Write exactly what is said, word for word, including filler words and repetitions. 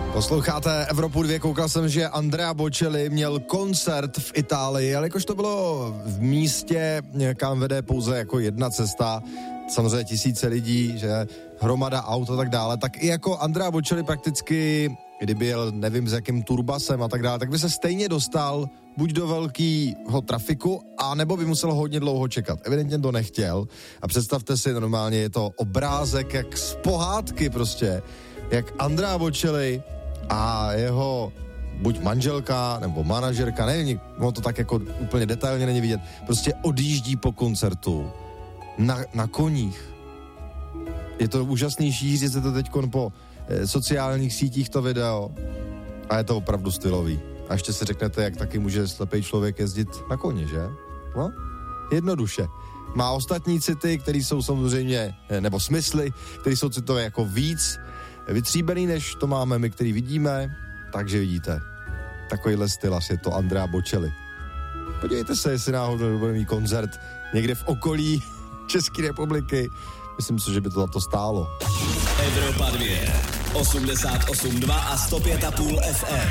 Posloucháte Evropu dvě, koukal jsem, že Andrea Bocelli měl koncert v Itálii, ale jakož to bylo v místě, kam vede pouze jako jedna cesta, samozřejmě tisíce lidí, že hromada aut a tak dále, tak i jako Andrea Bocelli prakticky, kdyby jel nevím s jakým turbasem a tak dále, tak by se stejně dostal buď do velkého trafiku, a nebo by musel hodně dlouho čekat. Evidentně to nechtěl a představte si, normálně je to obrázek jak z pohádky prostě, jak Andrea Bocelli a jeho buď manželka nebo manažerka, nevím, no to tak jako úplně detailně není vidět, prostě odjíždí po koncertu na, na koních. Je to úžasný, šíří se to teďkon po eh, sociálních sítích to video a je to opravdu stylový. A ještě si řeknete, jak taky může slepý člověk jezdit na koni, že? No, jednoduše. Má ostatní city, které jsou samozřejmě, nebo smysly, které jsou citové jako víc vytříbený, než to máme my, který vidíme, takže vidíte. Takovýhle styl asi je to Andrea Bocelli. Podívejte se, jestli náhodou bude mít koncert někde v okolí České republiky. Myslím si, že by to za to stálo. Evropa dvě, osmdesát osm dva a sto pět a půl F M.